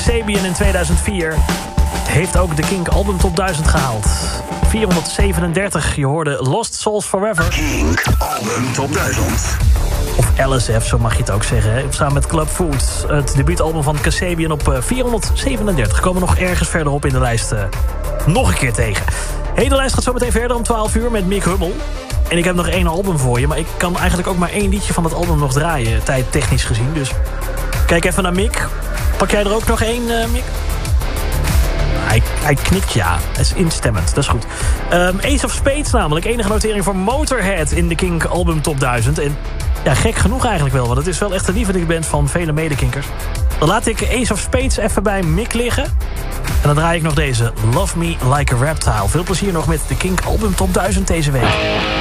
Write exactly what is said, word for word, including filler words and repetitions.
Kasabian in tweeduizend vier heeft ook de Kink Album Top duizend gehaald. vierhonderdzevenendertig, je hoorde Lost Souls Forever. Kink Album Top duizend. Of L S F, zo mag je het ook zeggen. Hè? Samen met Club Food. Het debuutalbum van Kasabian op vierhonderdzevenendertig. Komen we nog ergens verderop in de lijst uh, nog een keer tegen. Hey, de lijst gaat zo meteen verder om twaalf uur met Mick Hummel. En ik heb nog één album voor je. Maar ik kan eigenlijk ook maar één liedje van dat album nog draaien. Tijdtechnisch gezien. Dus kijk even naar Mick. Pak jij er ook nog één, uh, Mick? Hij, hij knikt ja. Hij is instemmend, dat is goed. Um, Ace of Spades namelijk. Enige notering voor Motorhead in de Kink Album Top duizend. En ja, gek genoeg eigenlijk wel. Want het is wel echt een lievelingsband van vele medekinkers. Dan laat ik Ace of Spades even bij Mick liggen. En dan draai ik nog deze Love Me Like a Reptile. Veel plezier nog met de Kink Album Top duizend deze week.